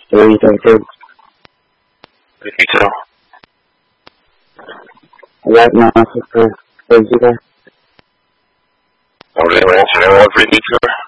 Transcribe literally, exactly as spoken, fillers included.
What you think, too? Me too. I got my sister. Crazy guy. I was able to answer that one for you, too.